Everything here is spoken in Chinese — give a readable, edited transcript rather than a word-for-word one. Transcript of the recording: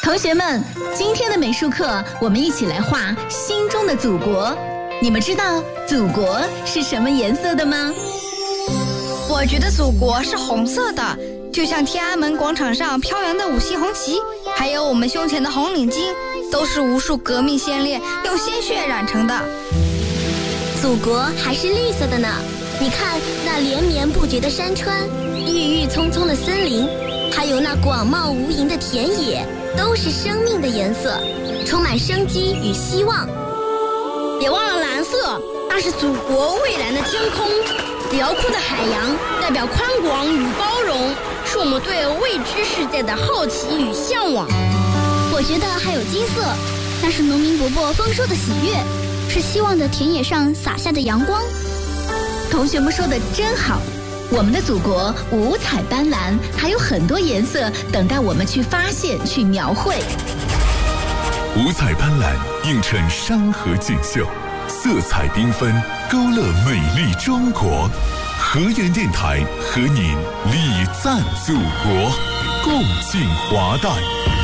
同学们，今天的美术课，我们一起来画心中的祖国。你们知道祖国是什么颜色的吗？ 我觉得祖国是红色的，就像天安门广场上飘扬的五星红旗，还有我们胸前的红领巾，都是无数革命先烈用鲜血染成的。 祖国还是绿色的呢，你看那连绵不绝的山川，郁郁葱葱的森林，还有那广袤无垠的田野，都是生命的颜色，充满生机与希望。 别忘了蓝色，那是祖国蔚蓝的天空，辽阔的海洋代表宽广与包容，是我们对未知世界的好奇与向往。 我觉得还有金色，那是农民伯伯丰收的喜悦，是希望的田野上洒下的阳光。 同学们说的真好，我们的祖国五彩斑斓，还有很多颜色等待我们去发现、去描绘。 五彩斑斓映衬山河锦绣，色彩缤纷勾勒美丽中国。河源电台和您礼赞祖国，共进华诞。